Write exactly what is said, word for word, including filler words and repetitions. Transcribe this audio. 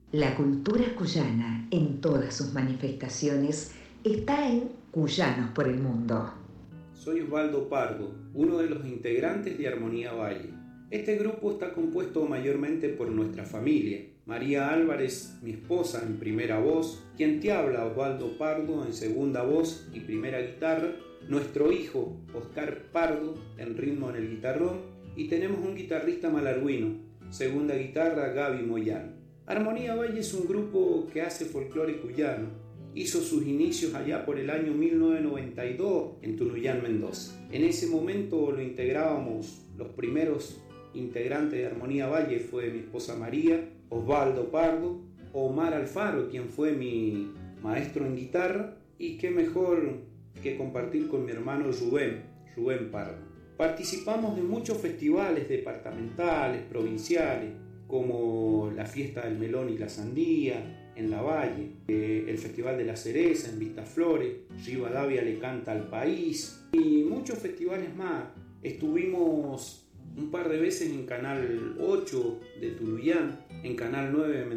La cultura cuyana, en todas sus manifestaciones, está en Cuyanos por el Mundo. Soy Osvaldo Pardo, uno de los integrantes de Armonía Valle. Este grupo está compuesto mayormente por nuestra familia. María Álvarez, mi esposa, en primera voz, quien te habla, Osvaldo Pardo, en segunda voz y primera guitarra, nuestro hijo, Oscar Pardo, en ritmo en el guitarrón, y tenemos un guitarrista malarguino, segunda guitarra, Gaby Moyano. Armonía Valle es un grupo que hace folclore cuyano. Hizo sus inicios allá por el año mil novecientos noventa y dos en Tunuyán, Mendoza. En ese momento lo integrábamos, los primeros integrantes de Armonía Valle fue mi esposa María, Osvaldo Pardo, Omar Alfaro, quien fue mi maestro en guitarra, y qué mejor que compartir con mi hermano Rubén, Rubén Pardo. Participamos de muchos festivales departamentales, provinciales, como la Fiesta del Melón y la Sandía en La Valle, eh, el Festival de la Cereza en Vistaflores, Rivadavia le canta al país y muchos festivales más. Estuvimos un par de veces en Canal ocho de Tunuyán, en Canal nueve de